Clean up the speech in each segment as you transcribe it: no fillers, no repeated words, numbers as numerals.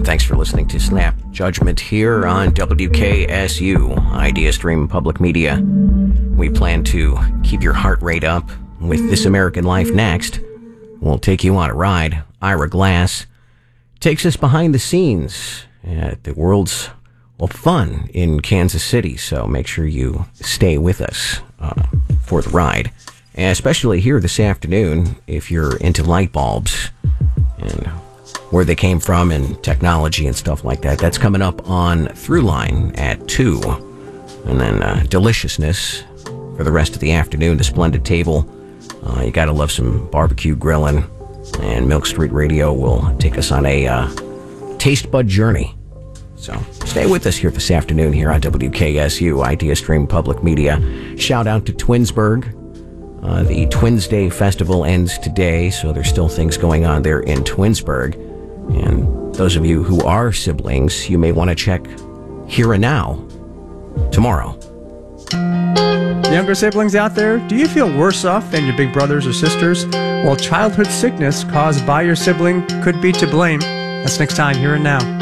Thanks for listening to Snap Judgment here on WKSU, Idea Stream Public Media. We plan to keep your heart rate up with This American Life next. We'll take you on a ride. Ira Glass takes us behind the scenes at the world's fun in Kansas City, so make sure you stay with us for the ride. And especially here this afternoon, if you're into light bulbs and where they came from and technology and stuff like that. That's coming up on Throughline at 2. And then Deliciousness for the rest of the afternoon, the Splendid Table. You gotta love some barbecue grilling. And Milk Street Radio will take us on a taste bud journey. So stay with us here this afternoon here on WKSU, Idea Stream Public Media. Shout out to Twinsburg. The Twins Day Festival ends today, so there's still things going on there in Twinsburg. And those of you who are siblings, you may want to check Here and Now tomorrow. Younger siblings out there, do you feel worse off than your big brothers or sisters? Well, childhood sickness caused by your sibling could be to blame. That's next time, Here and Now.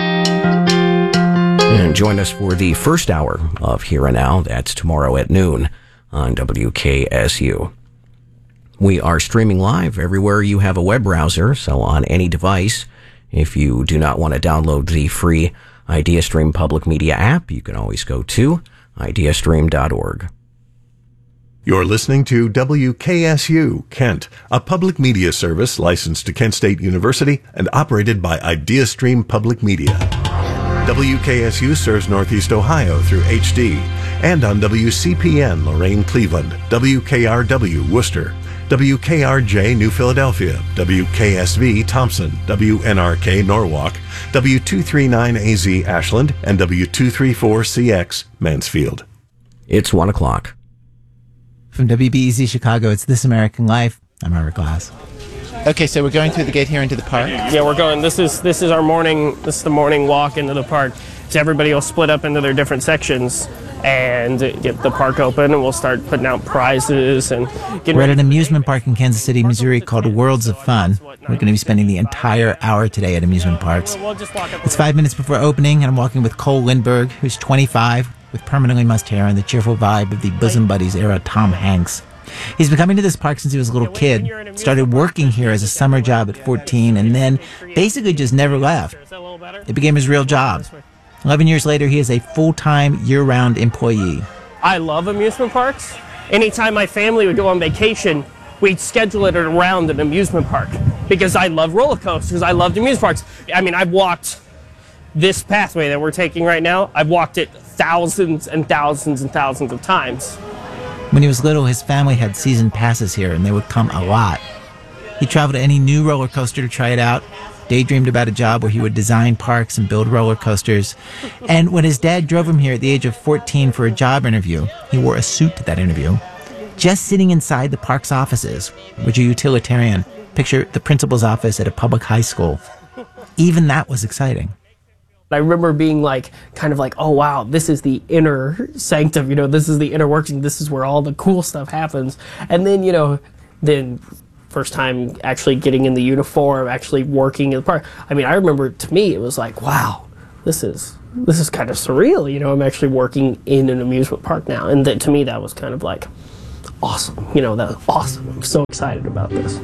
And join us for the first hour of Here and Now. That's tomorrow at noon on WKSU. We are streaming live everywhere you have a web browser, so on any device. If you do not want to download the free IdeaStream Public Media app, you can always go to ideastream.org. You're listening to WKSU, Kent, a public media service licensed to Kent State University and operated by IdeaStream Public Media. WKSU serves Northeast Ohio through HD and on WCPN Lorain, Cleveland, WKRW Worcester, WKRJ New Philadelphia, WKSV Thompson, WNRK Norwalk, W239AZ Ashland, and W234CX Mansfield. It's 1 o'clock. From WBEZ Chicago, it's This American Life. I'm Ira Glass. Okay, so we're going through the gate here into the park. Yeah, we're going. This is our morning. This is the morning walk into the park. So everybody will split up into their different sections and get the park open, and we'll start putting out prizes and getting. We're at an amusement park in Kansas City, Missouri, called Worlds of Fun. We're going to be spending the entire hour today at amusement parks. It's 5 minutes before opening, and I'm walking with Cole Lindbergh, who's 25, with permanently mussed hair and the cheerful vibe of the Bosom Buddies era Tom Hanks. He's been coming to this park since he was a little kid, started working here as a summer job at 14, and then basically just never left. It became his real job. 11 years later, he is a full-time, year-round employee. I love amusement parks. Anytime my family would go on vacation, we'd schedule it around an amusement park because I love roller coasters. I loved amusement parks. I mean, I've walked this pathway that we're taking right now. I've walked it thousands and thousands and thousands of times. When he was little, his family had season passes here, and they would come a lot. He traveled to any new roller coaster to try it out, daydreamed about a job where he would design parks and build roller coasters. And when his dad drove him here at the age of 14 for a job interview, he wore a suit to that interview. Just sitting inside the park's offices, which are utilitarian. Picture the principal's office at a public high school. Even that was exciting. I remember being kind of like, oh wow, this is the inner sanctum, this is the inner working, this is where all the cool stuff happens. And then, then first time actually getting in the uniform, actually working in the park. I mean, I remember to me, it was like, wow, this is kind of surreal. I'm actually working in an amusement park now. And to me, that was kind of like awesome. That was awesome. I'm so excited about this.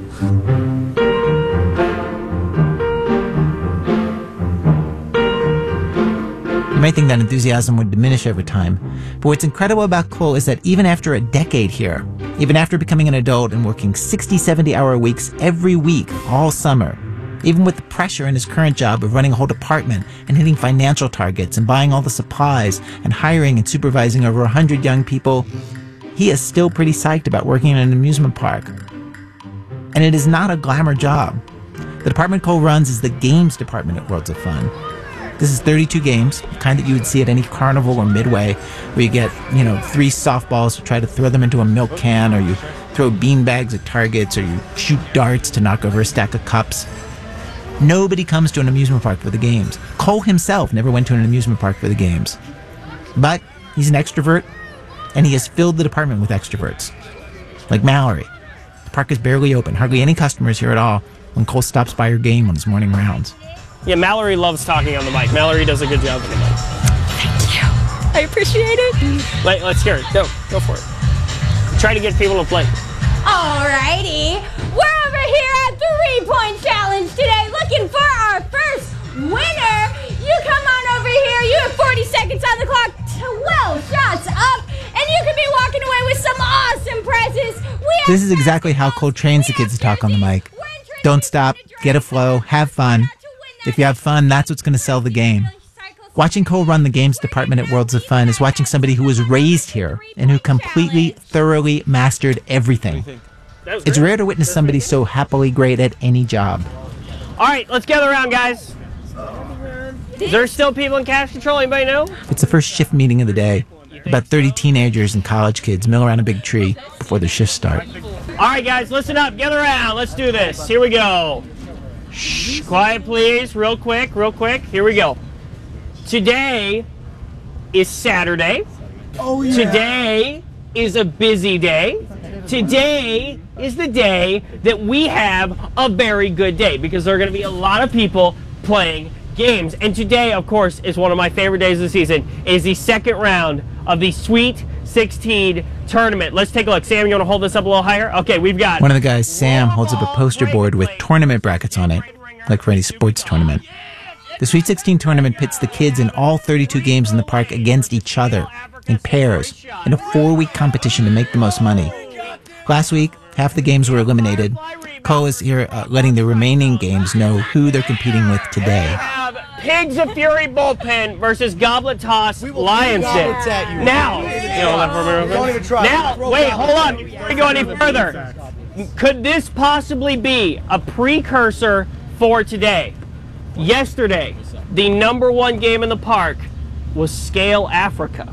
You might think that enthusiasm would diminish over time, but what's incredible about Cole is that even after a decade here, even after becoming an adult and working 60, 70-hour weeks every week, all summer, even with the pressure in his current job of running a whole department and hitting financial targets and buying all the supplies and hiring and supervising over 100 young people, he is still pretty psyched about working in an amusement park. And it is not a glamour job. The department Cole runs is the games department at Worlds of Fun. This is 32 games, the kind that you would see at any carnival or midway, where you get, 3 softballs to try to throw them into a milk can, or you throw beanbags at targets, or you shoot darts to knock over a stack of cups. Nobody comes to an amusement park for the games. Cole himself never went to an amusement park for the games. But he's an extrovert, and he has filled the department with extroverts. Like Mallory. The park is barely open, hardly any customers here at all when Cole stops by her game on his morning rounds. Yeah, Mallory loves talking on the mic. Mallory does a good job on the mic. Thank you. I appreciate it. Let's hear it. Go for it. Try to get people to play. Alrighty, we're over here at 3-point challenge today looking for our first winner. You come on over here, you have 40 seconds on the clock, 12 shots up, and you could be walking away with some awesome prizes. This is exactly how Cole trains the kids to talk on the mic. Don't stop, get a flow, have fun. If you have fun, that's what's going to sell the game. Watching Cole run the games department at Worlds of Fun is watching somebody who was raised here and who completely, thoroughly mastered everything. It's rare to witness somebody so happily great at any job. All right, let's gather around, guys. Is there still people in cash control? Anybody know? It's the first shift meeting of the day. About 30 teenagers and college kids mill around a big tree before their shifts start. All right, guys, listen up. Gather around. Let's do this. Here we go. Shh, quiet, please. Real quick. Here we go. Today is Saturday. Oh, yeah. Today is a busy day. Today is the day that we have a very good day because there are going to be a lot of people playing games. And today, of course, is one of my favorite days of the season. It is the second round of the Sweet 16 tournament. Let's take a look. Sam, you want to hold this up a little higher? Okay, we've got... One of the guys, Sam, holds up a poster board with tournament brackets on it, like for any sports tournament. The Sweet 16 tournament pits the kids in all 32 games in the park against each other, in pairs, in a 4-week competition to make the most money. Last week, half the games were eliminated. Cole is here letting the remaining games know who they're competing with today. We have Pigs of Fury Bullpen versus Goblet Toss Lions Den. Now, don't even try. Now, wait, hold on. Before we go any further, could this possibly be a precursor for today? Yesterday, the number one game in the park was Scale Africa.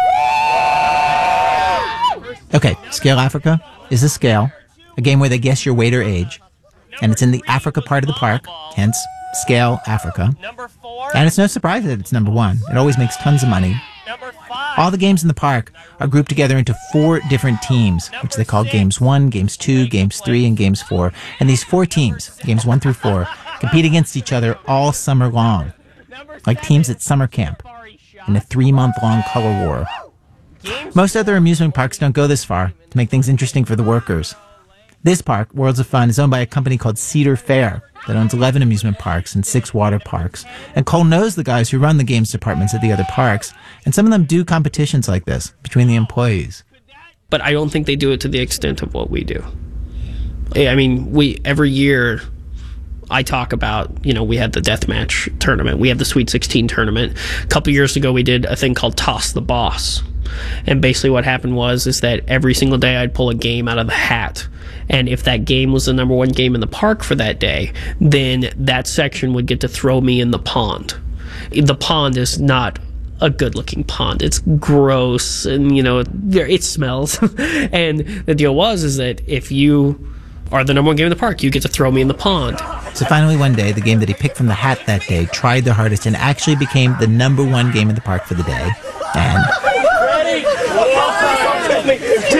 Okay, Scale Africa is a scale, a game where they guess your weight or age, and it's in the Africa part of the park, hence Scale Africa. And it's no surprise that it's number one. It always makes tons of money. All the games in the park are grouped together into 4 different teams, which they call Games 1, Games 2, Games 3, and Games 4. And these 4 teams, Games 1 through 4, compete against each other all summer long, like teams at summer camp, in a 3-month-long color war. Most other amusement parks don't go this far to make things interesting for the workers. This park, Worlds of Fun, is owned by a company called Cedar Fair that owns 11 amusement parks and 6 water parks. And Cole knows the guys who run the games departments at the other parks, and some of them do competitions like this between the employees. But I don't think they do it to the extent of what we do. I mean, every year... I talk about, we had the deathmatch tournament. We have the Sweet 16 tournament. A couple years ago, we did a thing called Toss the Boss. And basically what happened is that every single day I'd pull a game out of the hat. And if that game was the number one game in the park for that day, then that section would get to throw me in the pond. The pond is not a good-looking pond. It's gross and, it smells. And the deal is that if you are the number one game in the park, you get to throw me in the pond. So finally one day, the game that he picked from the hat that day tried their hardest and actually became the number one game in the park for the day. And... Ready? 2,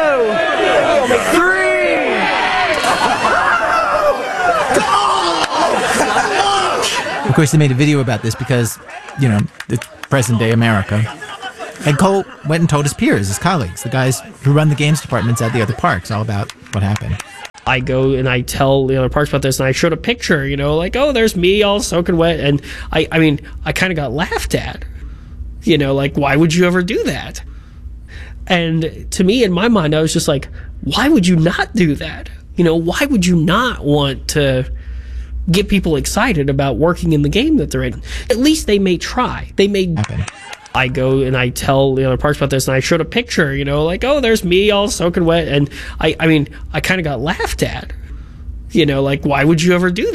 3. Of course, they made a video about this because, it's present-day America. And Cole went and told his peers, his colleagues, the guys who run the games departments at the other parks, all about what happened. I go and I tell the other parks about this, and I showed a picture, like, oh, there's me all soaking wet. And I kind of got laughed at. Like, why would you ever do that? And to me, in my mind, I was just like, why would you not do that? Why would you not want to get people excited about working in the game that they're in? At least they may try. They may happen. I go and I tell the other parks about this, and I showed a picture, like, oh, there's me all soaking wet. And I kind of got laughed at. Like, why would you ever do that?